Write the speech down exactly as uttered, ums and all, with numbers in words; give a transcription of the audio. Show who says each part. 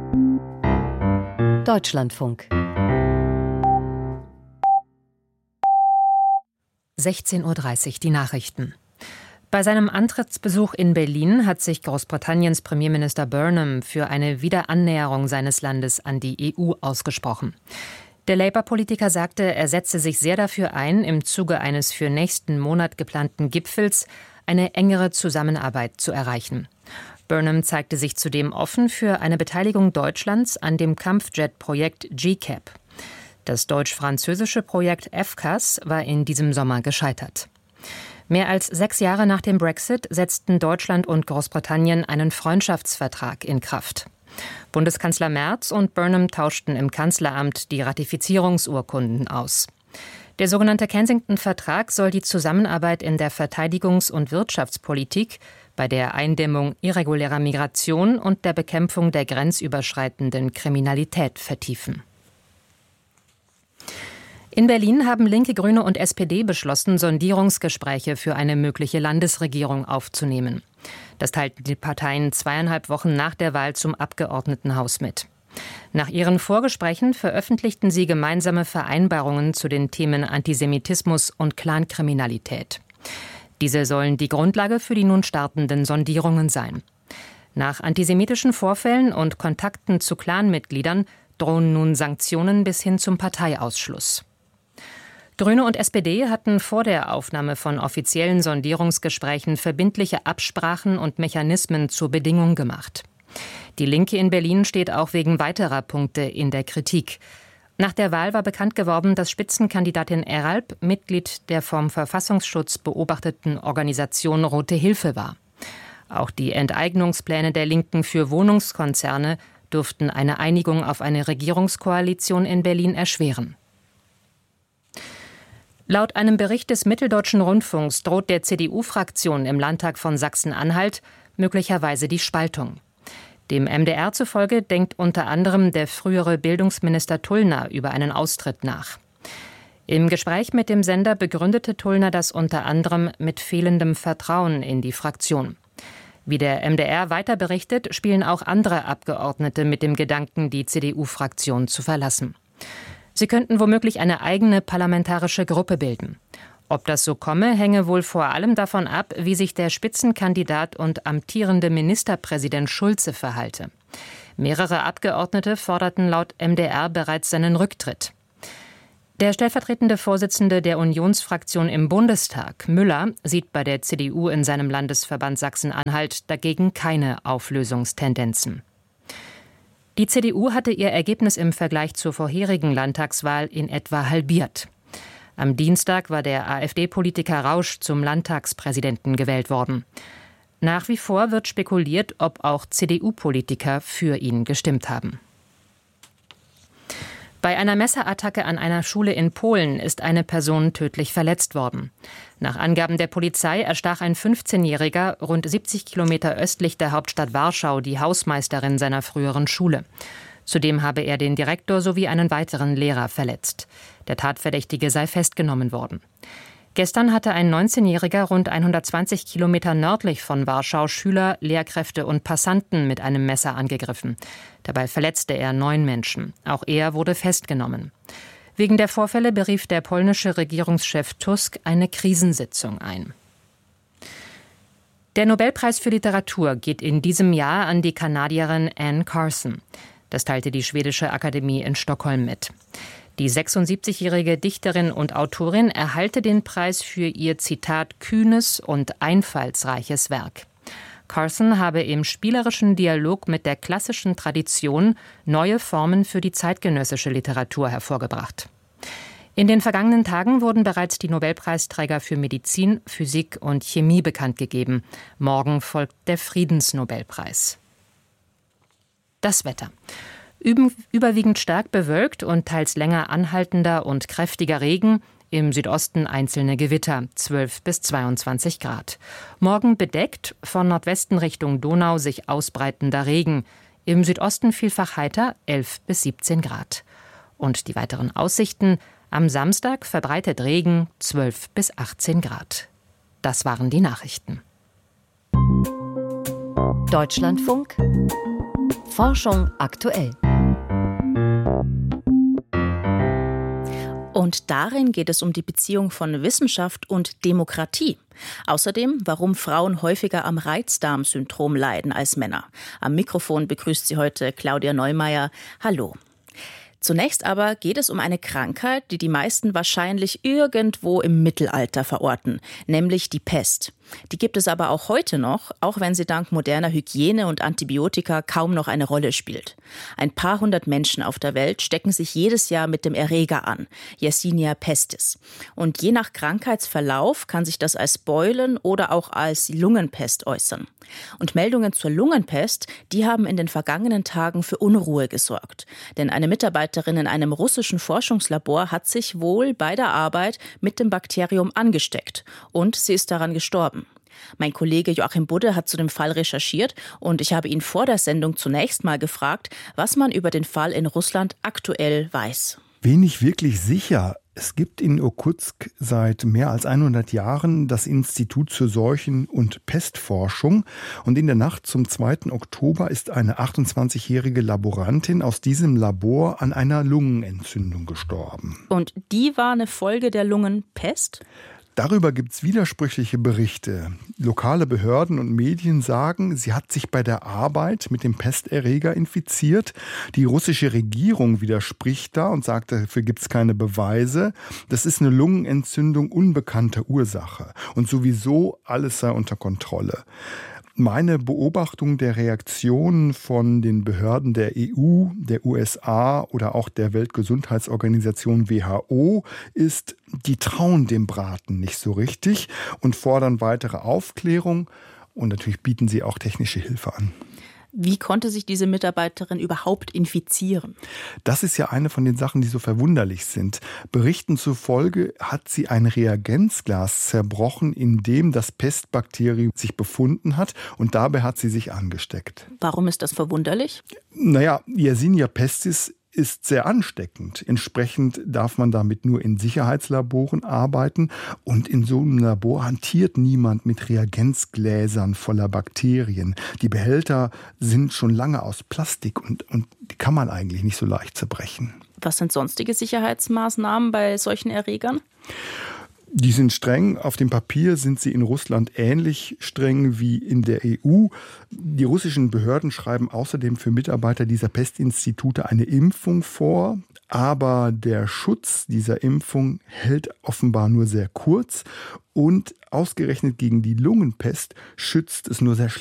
Speaker 1: Deutschlandfunk. sechzehn Uhr dreißig, die Nachrichten. Bei seinem Antrittsbesuch in Berlin hat sich Großbritanniens Premierminister Burnham für eine Wiederannäherung seines Landes an die E U ausgesprochen. Der Labour-Politiker sagte, er setze sich sehr dafür ein, im Zuge eines für nächsten Monat geplanten Gipfels eine engere Zusammenarbeit zu erreichen. Burnham zeigte sich zudem offen für eine Beteiligung Deutschlands an dem Kampfjet-Projekt G C A P. Das deutsch-französische Projekt F C A S war in diesem Sommer gescheitert. Mehr als sechs Jahre nach dem Brexit setzten Deutschland und Großbritannien einen Freundschaftsvertrag in Kraft. Bundeskanzler Merz und Burnham tauschten im Kanzleramt die Ratifizierungsurkunden aus. Der sogenannte Kensington-Vertrag soll die Zusammenarbeit in der Verteidigungs- und Wirtschaftspolitik, bei der Eindämmung irregulärer Migration und der Bekämpfung der grenzüberschreitenden Kriminalität vertiefen. In Berlin haben Linke, Grüne und S P D beschlossen, Sondierungsgespräche für eine mögliche Landesregierung aufzunehmen. Das teilten die Parteien zweieinhalb Wochen nach der Wahl zum Abgeordnetenhaus mit. Nach ihren Vorgesprächen veröffentlichten sie gemeinsame Vereinbarungen zu den Themen Antisemitismus und Clankriminalität. Diese sollen die Grundlage für die nun startenden Sondierungen sein. Nach antisemitischen Vorfällen und Kontakten zu Clanmitgliedern drohen nun Sanktionen bis hin zum Parteiausschluss. Grüne und S P D hatten vor der Aufnahme von offiziellen Sondierungsgesprächen verbindliche Absprachen und Mechanismen zur Bedingung gemacht. Die Linke in Berlin steht auch wegen weiterer Punkte in der Kritik. Nach der Wahl war bekannt geworden, dass Spitzenkandidatin Eralp Mitglied der vom Verfassungsschutz beobachteten Organisation Rote Hilfe war. Auch die Enteignungspläne der Linken für Wohnungskonzerne dürften eine Einigung auf eine Regierungskoalition in Berlin erschweren. Laut einem Bericht des Mitteldeutschen Rundfunks droht der C D U-Fraktion im Landtag von Sachsen-Anhalt möglicherweise die Spaltung. Dem M D R zufolge denkt unter anderem der frühere Bildungsminister Tullner über einen Austritt nach. Im Gespräch mit dem Sender begründete Tullner das unter anderem mit fehlendem Vertrauen in die Fraktion. Wie der M D R weiter berichtet, spielen auch andere Abgeordnete mit dem Gedanken, die C D U-Fraktion zu verlassen. Sie könnten womöglich eine eigene parlamentarische Gruppe bilden. Ob das so komme, hänge wohl vor allem davon ab, wie sich der Spitzenkandidat und amtierende Ministerpräsident Schulze verhalte. Mehrere Abgeordnete forderten laut M D R bereits seinen Rücktritt. Der stellvertretende Vorsitzende der Unionsfraktion im Bundestag, Müller, sieht bei der C D U in seinem Landesverband Sachsen-Anhalt dagegen keine Auflösungstendenzen. Die C D U hatte ihr Ergebnis im Vergleich zur vorherigen Landtagswahl in etwa halbiert. Am Dienstag war der AfD-Politiker Rausch zum Landtagspräsidenten gewählt worden. Nach wie vor wird spekuliert, ob auch C D U-Politiker für ihn gestimmt haben. Bei einer Messerattacke an einer Schule in Polen ist eine Person tödlich verletzt worden. Nach Angaben der Polizei erstach ein fünfzehnjähriger rund siebzig Kilometer östlich der Hauptstadt Warschau die Hausmeisterin seiner früheren Schule. Zudem habe er den Direktor sowie einen weiteren Lehrer verletzt. Der Tatverdächtige sei festgenommen worden. Gestern hatte ein neunzehnjähriger rund hundertzwanzig Kilometer nördlich von Warschau Schüler, Lehrkräfte und Passanten mit einem Messer angegriffen. Dabei verletzte er neun Menschen. Auch er wurde festgenommen. Wegen der Vorfälle berief der polnische Regierungschef Tusk eine Krisensitzung ein. Der Nobelpreis für Literatur geht in diesem Jahr an die Kanadierin Anne Carson. Das teilte die schwedische Akademie in Stockholm mit. Die sechsundsiebzigjährige Dichterin und Autorin erhalte den Preis für ihr, Zitat, kühnes und einfallsreiches Werk. Carson habe im spielerischen Dialog mit der klassischen Tradition neue Formen für die zeitgenössische Literatur hervorgebracht. In den vergangenen Tagen wurden bereits die Nobelpreisträger für Medizin, Physik und Chemie bekannt gegeben. Morgen folgt der Friedensnobelpreis. Das Wetter. Überwiegend stark bewölkt und teils länger anhaltender und kräftiger Regen, im Südosten einzelne Gewitter, zwölf bis zweiundzwanzig Grad. Morgen bedeckt, von Nordwesten Richtung Donau sich ausbreitender Regen, im Südosten vielfach heiter, elf bis siebzehn Grad. Und die weiteren Aussichten: am Samstag verbreitet Regen, zwölf bis achtzehn Grad. Das waren die Nachrichten. Deutschlandfunk
Speaker 2: Forschung aktuell.
Speaker 3: Und darin geht es um die Beziehung von Wissenschaft und Demokratie. Außerdem, warum Frauen häufiger am Reizdarmsyndrom leiden als Männer. Am Mikrofon begrüßt sie heute Claudia Neumeier. Hallo. Zunächst aber geht es um eine Krankheit, die die meisten wahrscheinlich irgendwo im Mittelalter verorten, nämlich die Pest. Die gibt es aber auch heute noch, auch wenn sie dank moderner Hygiene und Antibiotika kaum noch eine Rolle spielt. Ein paar hundert Menschen auf der Welt stecken sich jedes Jahr mit dem Erreger an, Yersinia pestis. Und je nach Krankheitsverlauf kann sich das als Beulen oder auch als Lungenpest äußern. Und Meldungen zur Lungenpest, die haben in den vergangenen Tagen für Unruhe gesorgt. Denn eine Mitarbeiterin in einem russischen Forschungslabor hat sich wohl bei der Arbeit mit dem Bakterium angesteckt. Und sie ist daran gestorben. Mein Kollege Joachim Budde hat zu dem Fall recherchiert und ich habe ihn vor der Sendung zunächst mal gefragt, was man über den Fall in Russland aktuell weiß.
Speaker 4: Wenig wirklich sicher. Es gibt in Irkutsk seit mehr als hundert Jahren das Institut für Seuchen- und Pestforschung. Und in der Nacht zum zweiten Oktober ist eine achtundzwanzigjährige Laborantin aus diesem Labor an einer Lungenentzündung gestorben.
Speaker 3: Und die war eine Folge der Lungenpest?
Speaker 4: Darüber gibt es widersprüchliche Berichte. Lokale Behörden und Medien sagen, sie hat sich bei der Arbeit mit dem Pesterreger infiziert. Die russische Regierung widerspricht da und sagt, dafür gibt es keine Beweise. Das ist eine Lungenentzündung unbekannter Ursache. Und sowieso alles sei unter Kontrolle. Meine Beobachtung der Reaktionen von den Behörden der E U, der U S A oder auch der Weltgesundheitsorganisation W H O ist, die trauen dem Braten nicht so richtig und fordern weitere Aufklärung. Und natürlich bieten sie auch technische Hilfe an.
Speaker 3: Wie konnte sich diese Mitarbeiterin überhaupt infizieren?
Speaker 4: Das ist ja eine von den Sachen, die so verwunderlich sind. Berichten zufolge hat sie ein Reagenzglas zerbrochen, in dem das Pestbakterium sich befunden hat und dabei hat sie sich angesteckt.
Speaker 3: Warum ist das verwunderlich?
Speaker 4: Naja, Yersinia pestis ist sehr ansteckend. Entsprechend darf man damit nur in Sicherheitslaboren arbeiten. Und in so einem Labor hantiert niemand mit Reagenzgläsern voller Bakterien. Die Behälter sind schon lange aus Plastik und, und die kann man eigentlich nicht so leicht zerbrechen.
Speaker 3: Was sind sonstige Sicherheitsmaßnahmen bei solchen Erregern?
Speaker 4: Die sind streng. Auf dem Papier sind sie in Russland ähnlich streng wie in der E U. Die russischen Behörden schreiben außerdem für Mitarbeiter dieser Pestinstitute eine Impfung vor. Aber der Schutz dieser Impfung hält offenbar nur sehr kurz. Und ausgerechnet gegen die Lungenpest schützt es nur sehr schlecht.